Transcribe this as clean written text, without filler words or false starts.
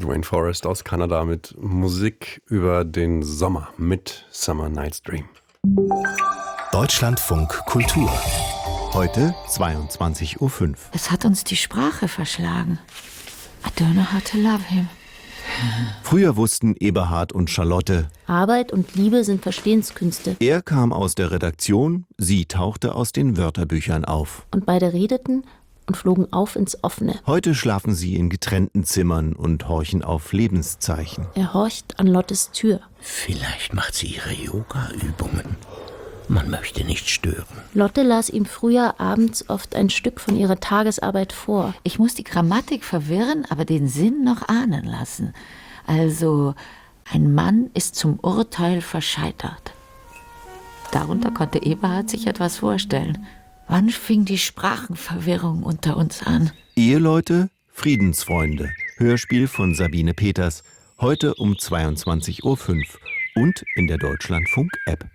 Dwayne Forrest aus Kanada mit Musik über den Sommer mit Summer Night's Dream. Deutschlandfunk Kultur. Heute 22:05 Uhr. Es hat uns die Sprache verschlagen. I don't know how to love him. Früher wussten Eberhard und Charlotte, Arbeit und Liebe sind Verstehenskünste. er kam aus der Redaktion, sie tauchte aus den Wörterbüchern auf. Und beide redeten und flogen auf ins Offene. Heute schlafen sie in getrennten Zimmern und horchen auf Lebenszeichen. Er horcht an Lottes Tür. Vielleicht macht sie ihre Yoga-Übungen. Man möchte nicht stören. Lotte las ihm früher abends oft ein Stück von ihrer Tagesarbeit vor. Ich muss die Grammatik verwirren, aber den Sinn noch ahnen lassen. Also, ein Mann ist zum Urteil verscheitert. Darunter konnte Eberhard sich etwas vorstellen. Wann fing die Sprachenverwirrung unter uns an? Eheleute, Friedensfreunde. Hörspiel von Sabine Peters. Heute um 22:05 Uhr und in der Deutschlandfunk-App.